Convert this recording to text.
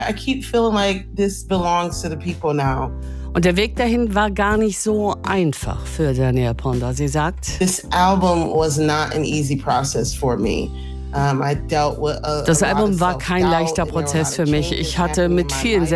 I keep feeling like this belongs to the people now. Und der Weg dahin war gar nicht so einfach für Danielle Ponder. Sie sagt, This album was not an easy process for me. Das Album war kein leichter Prozess für mich. Ich hatte mit vielen